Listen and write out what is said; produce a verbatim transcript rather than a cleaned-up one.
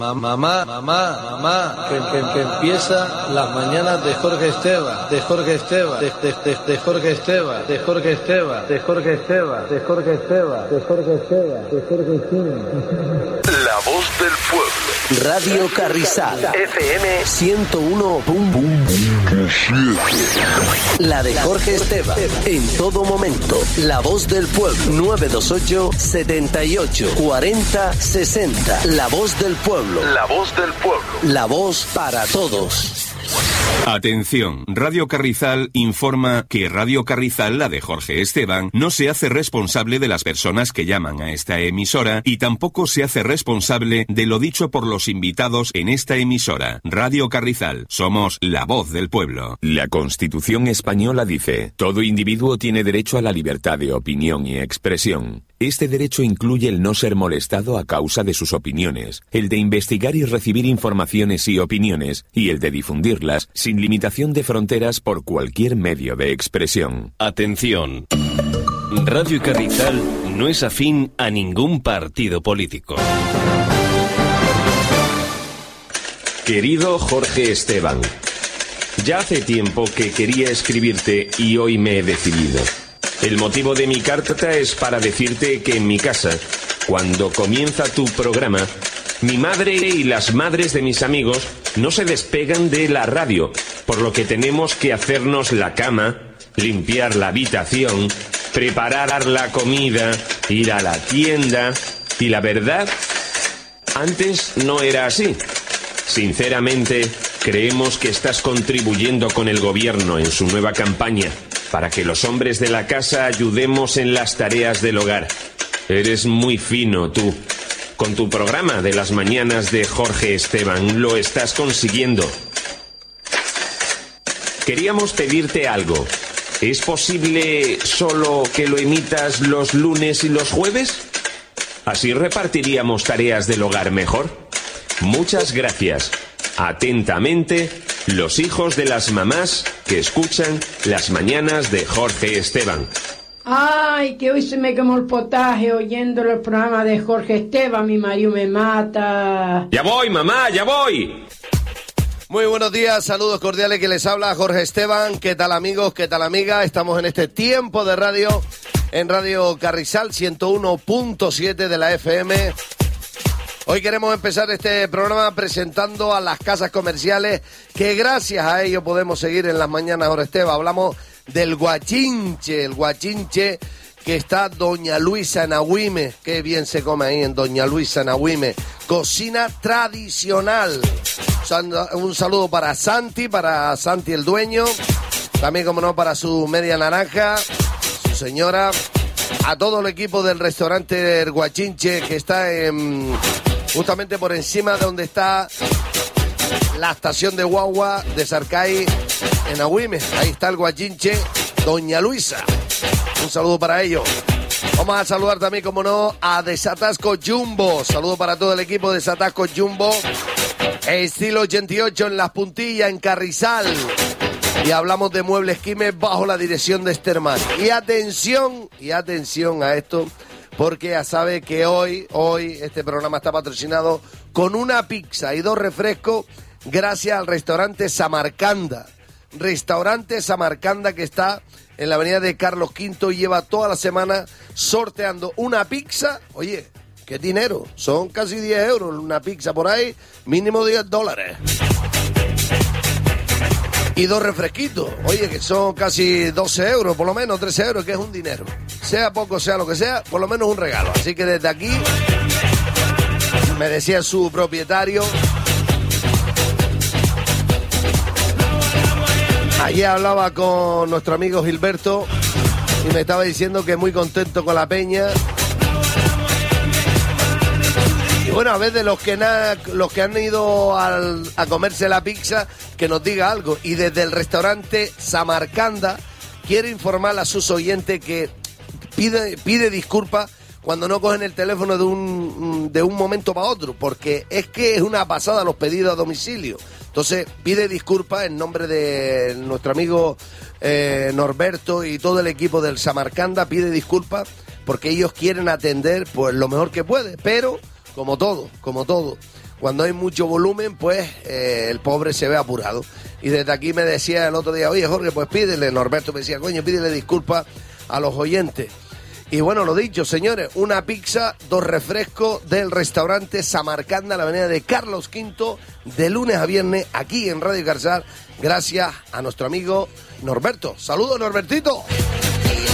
Mamá, mamá, mamá, que, que, que empieza las mañanas de Jorge Esteban, de Jorge Esteban, de, de, de, de Jorge Esteban, de Jorge Esteban, de Jorge Esteban, de Jorge Esteban, de Jorge Esteban, de Jorge Esteban. La voz del pueblo. Radio Carrizal, F M ciento uno punto siete. La de Jorge Esteban, en todo momento. La voz del pueblo, nueve dos ocho, setenta y ocho, cuarenta, sesenta. La voz del pueblo. La voz del pueblo. La voz para todos. Atención, Radio Carrizal informa que Radio Carrizal, la de Jorge Esteban, no se hace responsable de las personas que llaman a esta emisora y tampoco se hace responsable de lo dicho por los invitados en esta emisora. Radio Carrizal, somos la voz del pueblo. La Constitución española dice: todo individuo tiene derecho a la libertad de opinión y expresión. Este derecho incluye el no ser molestado a causa de sus opiniones, el de investigar y recibir informaciones y opiniones, y el de difundirlas sin limitación de fronteras por cualquier medio de expresión. Atención. Radio Carrizal no es afín a ningún partido político. Querido Jorge Esteban, ya hace tiempo que quería escribirte y hoy me he decidido. El motivo de mi carta es para decirte que en mi casa, cuando comienza tu programa, mi madre y las madres de mis amigos no se despegan de la radio, por lo que tenemos que hacernos la cama, limpiar la habitación, preparar la comida, ir a la tienda. Y la verdad, antes no era así. Sinceramente, creemos que estás contribuyendo con el gobierno en su nueva campaña para que los hombres de la casa ayudemos en las tareas del hogar. Eres muy fino, tú. Con tu programa de las mañanas de Jorge Esteban lo estás consiguiendo. Queríamos pedirte algo. ¿Es posible solo que lo emitas los lunes y los jueves? Así repartiríamos tareas del hogar mejor. Muchas gracias. Atentamente, los hijos de las mamás que escuchan las mañanas de Jorge Esteban. Ay, que hoy se me quemó el potaje oyendo el programa de Jorge Esteban. Mi marido me mata. ¡Ya voy, mamá, ya voy! Muy buenos días, saludos cordiales, que les habla Jorge Esteban. ¿Qué tal, amigos? ¿Qué tal, amigas? Estamos en este tiempo de radio, en Radio Carrizal ciento uno punto siete de la F M. Hoy queremos empezar este programa presentando a las casas comerciales que gracias a ello podemos seguir en las mañanas, Jorge Esteban. Hablamos del Guachinche, el Guachinche que está Doña Luisa en Agüime. Qué bien se come ahí en Doña Luisa en Agüime. Cocina tradicional. Un saludo para Santi, para Santi el dueño. También, como no, para su media naranja, su señora. A todo el equipo del restaurante El Guachinche, que está en, justamente por encima de donde está la estación de guagua de Sarcay en Agüime. Ahí está el Guachinche Doña Luisa. Un saludo para ellos. Vamos a saludar también, como no, a Desatasco Jumbo. Saludo para todo el equipo de Desatasco Jumbo. Estilo ochenta y ocho en Las Puntillas, en Carrizal. Y hablamos de Muebles Quimé bajo la dirección de Esterman. Y atención, y atención a esto, porque ya sabe que hoy, hoy este programa está patrocinado con una pizza y dos refrescos gracias al restaurante Samarcanda. Restaurante Samarcanda, que está en la avenida de Carlos Quinto y lleva toda la semana sorteando una pizza. Oye, qué dinero, son casi diez euros una pizza por ahí, mínimo diez dólares. Y dos refresquitos, oye, que son casi doce euros, por lo menos trece euros, que es un dinero. Sea poco, sea lo que sea, por lo menos un regalo. Así que desde aquí, me decía su propietario, ayer hablaba con nuestro amigo Gilberto y me estaba diciendo que muy contento con la peña. Y bueno, a veces los que, na, los que han ido al, a comerse la pizza, que nos diga algo. Y desde el restaurante Samarcanda quiero informar a sus oyentes que pide, pide disculpas cuando no cogen el teléfono de un, de un momento para otro, porque es que es una pasada los pedidos a domicilio. Entonces pide disculpas en nombre de nuestro amigo eh, Norberto y todo el equipo del Samarcanda. Pide disculpas porque ellos quieren atender pues lo mejor que puede, pero como todo, como todo, cuando hay mucho volumen, pues eh, el pobre se ve apurado. Y desde aquí me decía el otro día, oye Jorge, pues pídele, Norberto me decía, coño, pídele disculpas a los oyentes. Y bueno, lo dicho, señores, una pizza, dos refrescos del restaurante Samarcanda, la avenida de Carlos quinto, de lunes a viernes, aquí en Radio Carrizal, gracias a nuestro amigo Norberto. ¡Saludos, Norbertito!